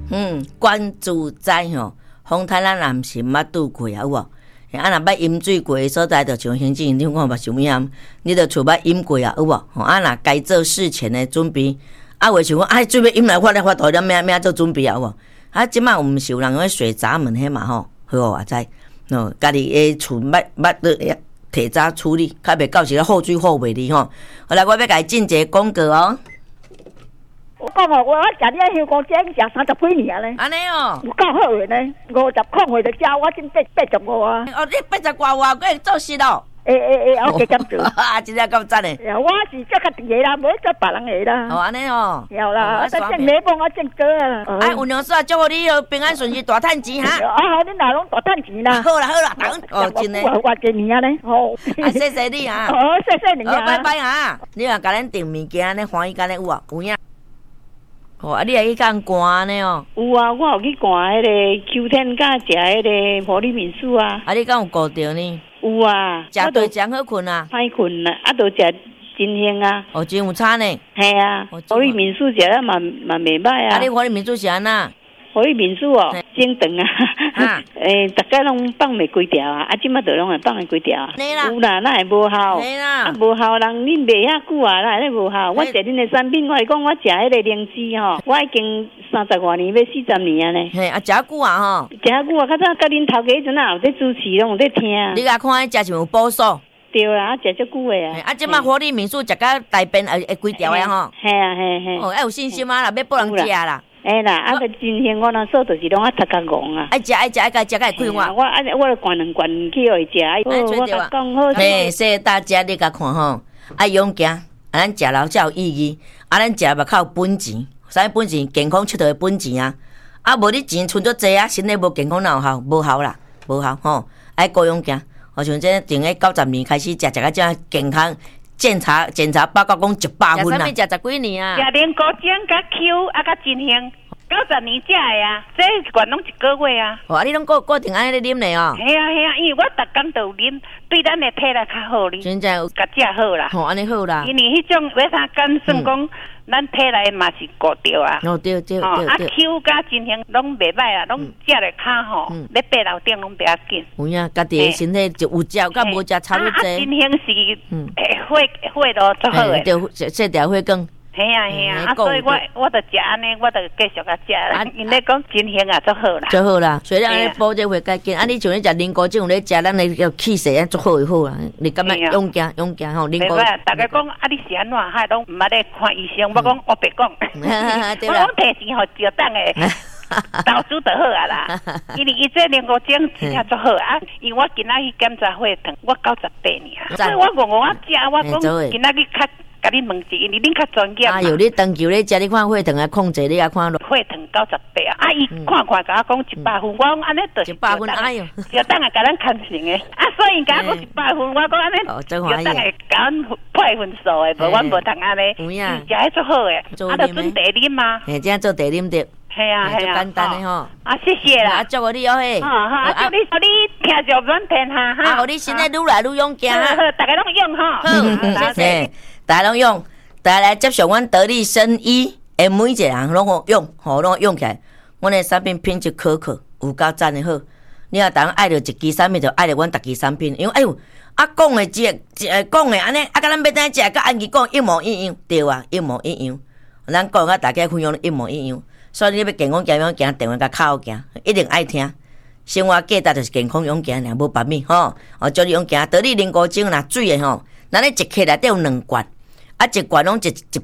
管自在吼，风台咱也毋是毋捌拄过啊，有无？啊，若捌饮水过的所在，就像行政院长讲嘛，想样，你着厝捌饮过啊，有无？吼，啊，若该做事前的准备，啊，话想讲，准备饮来发大了，咩做准备啊，有无？啊，即摆毋是有人迄水闸门迄嘛吼，好我知，家己诶厝捌提早处理，较袂到时后水好袂哩吼。后来我要甲伊进一个广告哦。 我讲哦，我食你香菇煎食30几年咧。 安尼哦， 有够好诶呢，50块回就食，我真85啊。 哦，你80外我会做事咯。 我加减做。 啊，真正够赞诶！ 我是做家己诶啦，无做别人诶啦。 哦，安尼哦。 有啦，我正礼帮我正哥啊。 哎，有娘说祝福你平安顺遂，大趁钱哈。 好，你哪拢大趁钱啦？ 好啦，哦，真诶。 我几年啊咧？好。 谢谢你啊。 谢谢你啊。 拜拜啊！你若甲咱订物件呢，欢喜干咧有啊？有影。哦，啊，你也去干寒呢哦？ 有啊，我有去干迄个秋天甲食迄个普利民宿啊。 啊，你敢有顾着呢？ 有啊， 食对真好困啊。 歹困啊，啊，都食真香啊。 哦，真有差呢。 系啊，普利民宿食了嘛袂歹啊。 啊，你普利民宿是安那？ 普利民宿哦，整顿啊。大概拢放袂几条啊，即马都拢会放会几条啊。有啦，那会无效。 系啦。 啊，无效人恁卖遐久啊，那会无效。我食恁的产品，我是讲我食迄个灵芝吼，我已经30外年，要40年啊咧。 嘿，啊，食久啊吼。 食久啊，较早甲恁头家迄阵啊，有在主持，拢有在听。 你甲看伊食是有补数。 对啦，食足久的啊。 啊，即马火力民宿食到大便会几条的吼。 系啊，嘿。 哦，要有信心啊啦，要拨人食啦。 哎啦，啊个真香，我那说就是拢啊头壳戆啊。 爱食，爱甲食甲会快活。 我灌两罐去互伊食，我甲讲好。 嘿，谢谢大家，你甲看吼，爱勇行，啊，咱食了才有意义，啊，咱食嘛较有本钱，啥本钱？健康佚佗的本钱啊，啊，无你钱存足济啊，身体无健康哪有效？无效啦，无效吼，爱顾勇行。好像这从个90年开始食个这健康检查报告讲100分啦。食啥物食10几年啊？ 食莲菇精甲 Q 啊甲真香，90年食的啊，这罐拢1个月啊。 哦，啊，你拢固定安尼咧啉咧哦？ 系啊，因为我逐工都有啉，对咱的体力较好哩。 真正甲食好啦。 哦，安尼好啦。 因为迄种为啥敢算讲，咱体内嘛是顾着啊。 哦，对。 啊 Q 甲真香拢袂歹啊，拢食咧较好，咧爬楼顶拢袂要紧。 有影，家己的身体就有食，甲无食差不多。 真香是血咯，足好诶。 对，这条血管。 系啊，所以我就食安尼，我就继续甲食啦。因咧讲真香啊，足好啦。 足好啦，所以安尼补这会较紧。啊，你像你食灵菇精有咧食，咱的气势啊足好好啦。你感觉勇行吼，灵菇。 大家讲啊，你是安怎？还拢毋捌咧看医生？我讲我别讲，我讲提钱互就当诶。投资就好啊啦，因为伊这灵菇精真正足好啊。因为我今仔去检查血糖，我98年，所以我食，我讲今仔日较。甲你问一，因为恁较专业嘛。 哎呦，你长久咧食，你看血糖啊控制，你啊看落。 血糖98啊！啊，伊看甲我讲100分，我讲安尼就是 100分，哎呦， 就当下甲咱看成诶。啊，所以甲我100分，我讲安尼，就当下甲咱配分数诶，无阮无通安尼。有影。食迄足好诶，啊，就准茶啉嘛。 嘿，这样做茶啉着。 系啊， 简单诶吼。 啊，谢谢啦。 啊，祝福你哦嘿。 好，祝你听着软片哈哈。 啊，互你身体愈来愈勇健哈。 好，大家拢用哈。 好，谢谢。大家拢用。大家来接受阮得力生医，每一个人拢好用，拢用起来。阮的产品品质可靠，有够赞的好。你若当爱着一支产品，就爱着阮逐支产品，因为哎呦，啊讲的讲的安尼，啊甲咱要怎食，甲安琪讲一模一样，对啊，一模一样。咱讲甲大家分享一模一样，所以你要健康行行电话甲靠行，一定爱听。生活价值就是健康勇行，无别物吼。祝你勇行，得力灵菇精若水的吼，咱咧一克内底有2罐。啊，一罐拢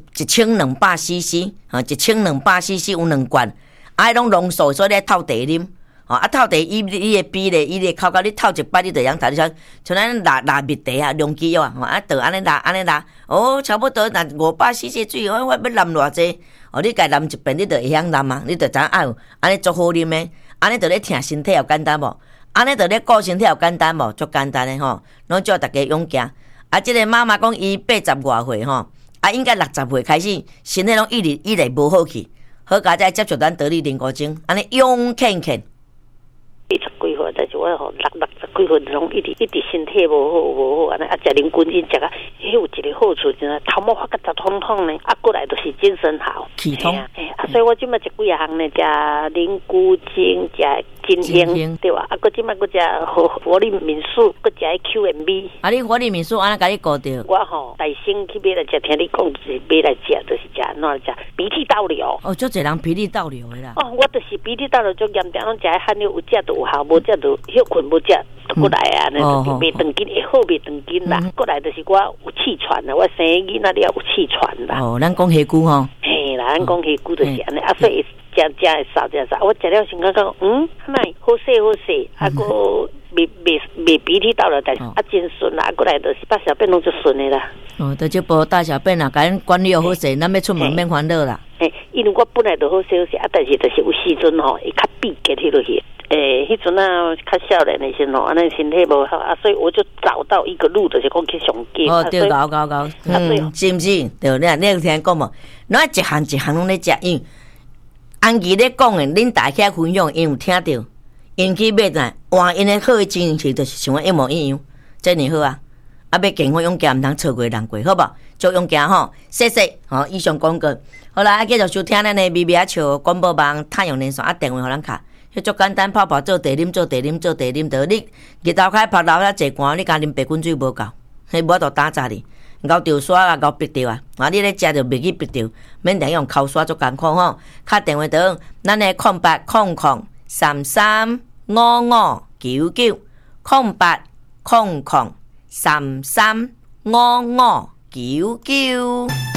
1200cc， 1200cc 有2罐，啊，拢浓缩，所以你透茶啉，啊，透茶伊的比例，伊的口感，你透一摆你就用头，像咱拉蜜茶啊，量机啊，啊，就安尼拉，哦，差不多那500cc 水，我要淋偌济，哦，你家淋一遍，你就会晓淋啊，你就知影哎呦，安尼足好啉的，安尼就咧听身体又简单无，安尼就咧顾身体又简单无，足简单的吼，拢叫大家勇行。啊，即个妈妈讲伊80外岁吼，啊，应该60岁开始，身体拢一直无好去，好佳再接触咱得力灵菇精，安尼勇健健。 80几岁，但是我吼60几岁拢一直身体无好安尼，啊，食零菌饮食啊，有一个好处就是头毛发个杂通通呢，啊，过来就是精神好， 气通， 啊，所以我即摆食几项呢，食灵菇精，食金英，对吧？啊，搁即摆搁食活力民宿，搁食 QMB。 啊，你活力民宿安怎甲你顾着？ 我吼大先去买来食，听你讲是买来食，就是食安怎食鼻涕倒流。 哦，足侪人鼻涕倒流的啦。 哦，我就是鼻涕倒流足严重，拢食汗流有食就有效，无食就休困无食。过来啊，那就袂长筋，会好袂长筋啦。过来就是我有气喘啦，我生囡仔了有气喘啦。 哦，咱讲虾骨吼。 嘿啦，咱讲虾骨就是安尼，啊，所以食会少，我食了先感觉乃好势，啊个未鼻涕倒了，但是啊真顺啦，过来就是大小便拢就顺的啦。 哦，就这波大小便啦，甲咱管理好势，咱要出门免烦恼啦。 因为我本来就好休息啊，但是就是有时阵吼会较闭结迄落去。迄阵啊，较少年的时候，安尼身体无好啊，所以我就找到一个路，就是讲去上街。 哦，对，搞，是毋是？对，你有听讲无？咱一项拢咧食，因为安琪咧讲的，恁大家分享，因有听到，因去买来换因的好的精神，就是像我一模一样，真哩好啊！啊，要健康勇敢，毋通错过人过，好无？做勇敢吼，谢谢，吼，以上广告。好啦，继续收听咱的微微笑广播网太阳连线啊，电话互咱卡。迄足简单，泡做茶啉，就你日头开晒落遐坐寒，你敢啉白滚水无够，迄无度打杂哩，咬着刷啊，咬逼着啊，你咧食着袂去逼着，免定用口刷足艰苦吼。敲电话倒，咱的0800335599，0800335599。